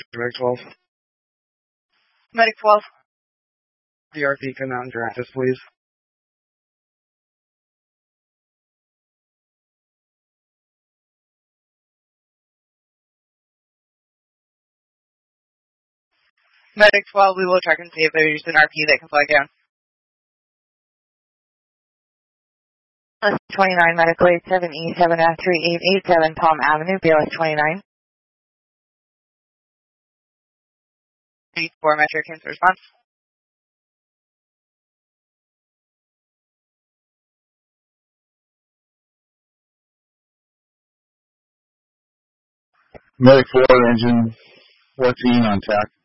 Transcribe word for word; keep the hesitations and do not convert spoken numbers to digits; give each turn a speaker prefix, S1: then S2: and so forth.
S1: Medic twelve.
S2: Medic twelve.
S1: D R P, come out and direct us, please.
S2: Medic twelve, we will check and see if there's an R P that can flag down.
S3: twenty-nine, medical eight seven E seven F three eight eight seven Palm Avenue, B L S twenty-nine.
S2: eight four Metro Cancer Response.
S4: Medic four, engine fourteen on tack.